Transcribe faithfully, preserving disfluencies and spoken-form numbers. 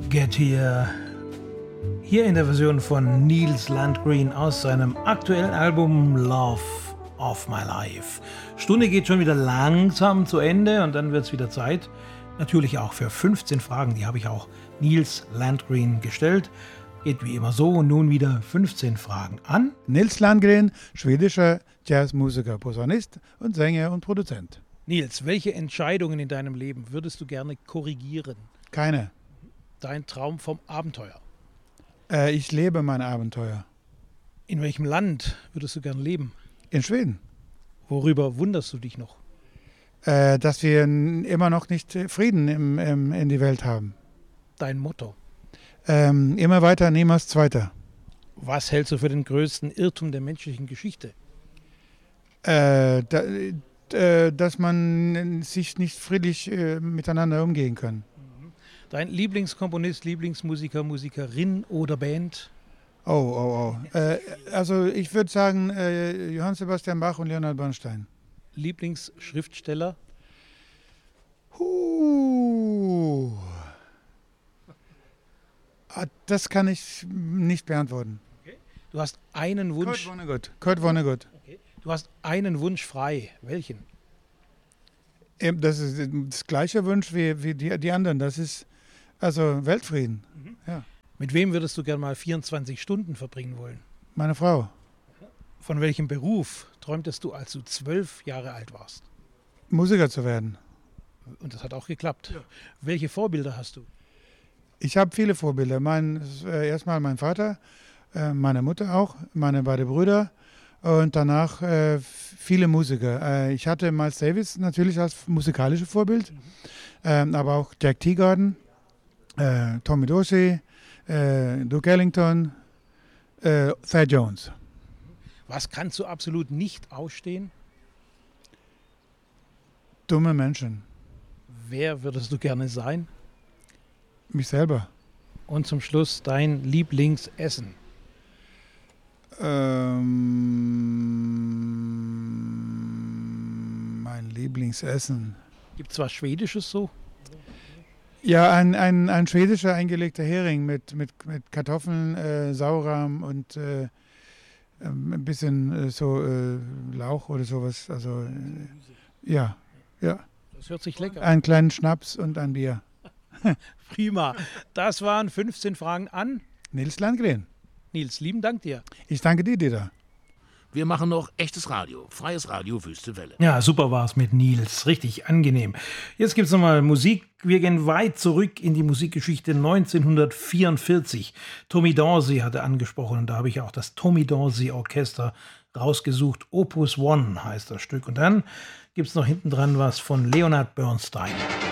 Get Here. Hier in der Version von Nils Landgreen aus seinem aktuellen Album Love of My Life. Stunde geht schon wieder langsam zu Ende und dann wird es wieder Zeit. Natürlich auch für fünfzehn Fragen, die habe ich auch Nils Landgreen gestellt. Geht wie immer so und nun wieder fünfzehn Fragen an Nils Landgreen, schwedischer Jazzmusiker, Posaunist und Sänger und Produzent. Nils, welche Entscheidungen in deinem Leben würdest du gerne korrigieren? Keine. Dein Traum vom Abenteuer? Äh, ich lebe mein Abenteuer. In welchem Land würdest du gern leben? In Schweden. Worüber wunderst du dich noch? Äh, dass wir n- immer noch nicht äh, Frieden im, im, in die Welt haben. Dein Motto? Ähm, immer weiter, niemals zweiter. Was hältst du für den größten Irrtum der menschlichen Geschichte? Äh, da, äh, dass man sich nicht friedlich äh, miteinander umgehen kann. Dein Lieblingskomponist, Lieblingsmusiker, Musikerin oder Band? Oh, oh, oh. Äh, also ich würde sagen äh, Johann Sebastian Bach und Leonard Bernstein. Lieblingsschriftsteller? Huh. Ah, das kann ich nicht beantworten. Du hast einen Kurt Wunsch. Vonnegut. Kurt Vonnegut. Du hast einen Wunsch frei. Welchen? Ähm, Das ist das gleiche Wunsch wie, wie die, die anderen. Das ist also Weltfrieden. Ja. Mit wem würdest du gern mal vierundzwanzig Stunden verbringen wollen? Meine Frau. Von welchem Beruf träumtest du, als du zwölf Jahre alt warst? Musiker zu werden. Und das hat auch geklappt. Welche Vorbilder hast du? Ich habe viele Vorbilder. Mein, äh, erstmal mein Vater, äh, meine Mutter auch, meine beiden Brüder und danach äh, viele Musiker. Äh, ich hatte Miles Davis natürlich als musikalisches Vorbild, ähm, aber auch Jack Teagarden, äh, Tommy Dorsey, äh, Duke Ellington, äh, Thad Jones. Was kannst du absolut nicht ausstehen? Dumme Menschen. Wer würdest du gerne sein? Mich selber. Und zum Schluss dein Lieblingsessen. Ähm, mein Lieblingsessen. Gibt es was Schwedisches so? Ja, ein, ein, ein schwedischer eingelegter Hering mit, mit, mit Kartoffeln, äh, Sauerrahm und äh, ähm, ein bisschen äh, so äh, Lauch oder sowas. Also äh, ja, ja. Das hört sich lecker an. Einen kleinen Schnaps und ein Bier. Prima. Das waren fünfzehn Fragen an Nils Landgren. Nils. Lieben Dank dir. Ich danke dir, Dieter. Wir machen noch echtes Radio. Freies Radio, Wüste Welle. Ja, super war es mit Nils. Richtig angenehm. Jetzt gibt es nochmal Musik. Wir gehen weit zurück in die Musikgeschichte neunzehnhundertvierundvierzig. Tommy Dorsey hatte angesprochen und da habe ich auch das Tommy Dorsey Orchester rausgesucht. Opus One heißt das Stück. Und dann gibt es noch hinten dran was von Leonard Bernstein.